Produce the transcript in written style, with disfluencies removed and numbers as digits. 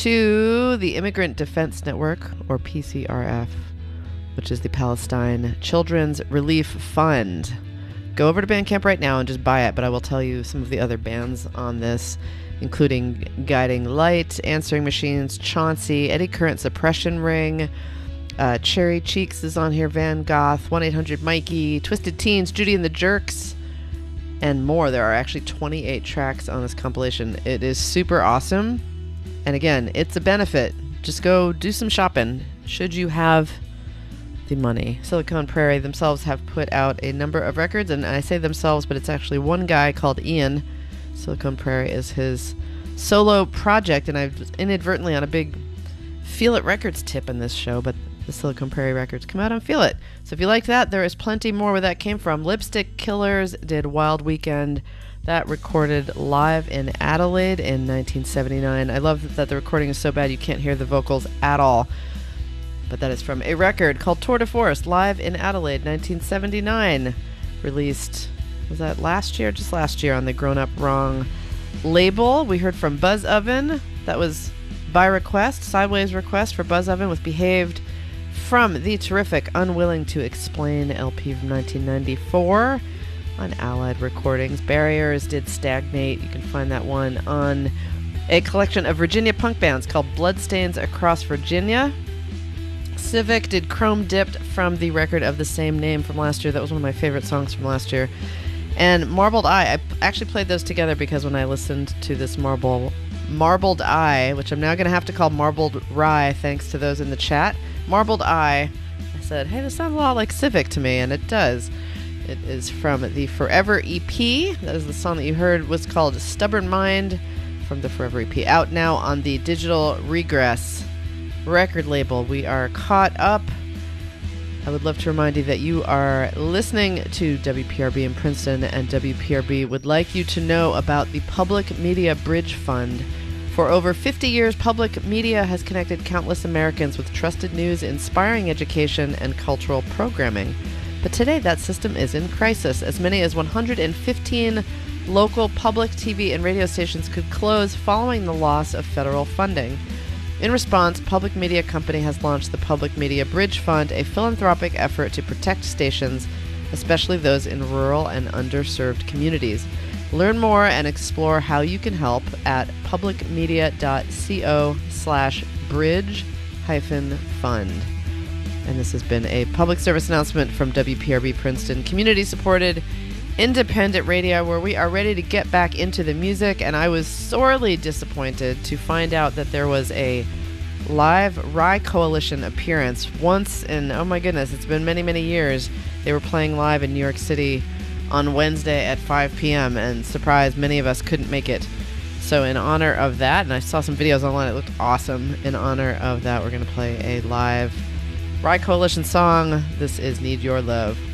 to the Immigrant Defense Network, or PCRF, which is the Palestine Children's Relief Fund. Go over to Bandcamp right now and just buy it, but I will tell you some of the other bands on this, including Guiding Light, Answering Machines, Chauncey, Eddie Current, Suppression Ring, Cherry Cheeks is on here, Van Goth, 1-800-Mikey, Twisted Teens, Judy and the Jerks, and more. There are actually 28 tracks on this compilation. It is super awesome. And again, it's a benefit. Just go do some shopping, should you have the money. Silicon Prairie themselves have put out a number of records, and I say themselves, but it's actually one guy called Ian. Silicon Prairie is his solo project, and I've inadvertently on a big Feel It Records tip in this show, but the Silicon Prairie records come out on Feel It. So if you like that, there is plenty more where that came from. Lipstick Killers did Wild Weekend. That recorded live in Adelaide in 1979. I love that the recording is so bad you can't hear the vocals at all. But that is from a record called Tour de Force, live in Adelaide, 1979. Released, was that last year? Just last year on the Grown Up Wrong label. We heard from Buzz Oven. That was by request, Sideways request for Buzz Oven with Behaved from the terrific Unwilling to Explain LP from 1994 on Allied Recordings. Barriers did Stagnate. You can find that one on a collection of Virginia punk bands called Bloodstains Across Virginia. Civic did Chrome Dipped from the record of the same name from last year. That was one of my favorite songs from last year. And Marbled Eye, I actually played those together because when I listened to this Marbled Eye, which I'm now going to have to call Marbled Rye thanks to those in the chat, Marbled Eye, I said, hey, this sounds a lot like Civic to me, and it does. It is from the Forever EP. That is the song that you heard was called Stubborn Mind from the Forever EP, out now on the Digital Regress record label. We are caught up. I would love to remind you that you are listening to WPRB in Princeton, and WPRB would like you to know about the Public Media Bridge Fund. For over 50 years, public media has connected countless Americans with trusted news, inspiring education, and cultural programming. But today, that system is in crisis. As many as 115 local public TV and radio stations could close following the loss of federal funding. In response, Public Media Company has launched the Public Media Bridge Fund, a philanthropic effort to protect stations, especially those in rural and underserved communities. Learn more and explore how you can help at publicmedia.co/bridge-fund. And this has been a public service announcement from WPRB Princeton, community-supported independent radio, where we are ready to get back into the music. And I was sorely disappointed to find out that there was a live Rye Coalition appearance once in, oh my goodness, it's been many, many years. They were playing live in New York City on Wednesday at 5 p.m. and surprise, many of us couldn't make it. So in honor of that, and I saw some videos online, it looked awesome. In honor of that, we're going to play a live Rye Coalition song. This is Need Your Love.